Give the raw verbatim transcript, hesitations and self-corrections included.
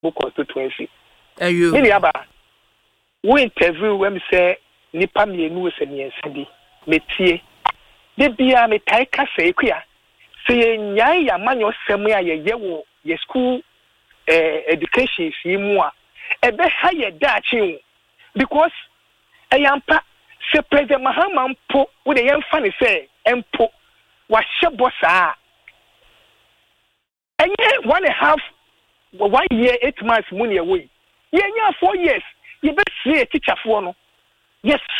book constituency. Ayo. Many aba. We interview when we say nipa mienu se miensi metie. De bia me tai ka se kwa. Se nyai ya manyo semu ya ye wo ye school eh education fi mu a ebe ha ye dachi because ayampa se president Mahama mpo we de yemfa ne se empo wa hye bossa enye one and a half one year eight months money away yenya four years you be see teacher for no yes